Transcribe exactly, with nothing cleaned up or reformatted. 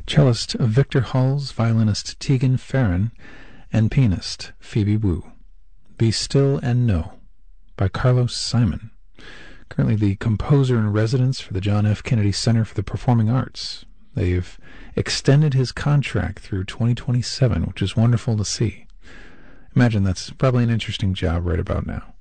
cellist Victor Hulse, violinist Tegan Farron, and pianist Phoebe Wu. Be Still and Know by Carlos Simon, currently the composer in residence for the John F. Kennedy Center for the Performing Arts. They've extended his contract through twenty twenty-seven, which is wonderful to see. Imagine that's probably an interesting job right about now.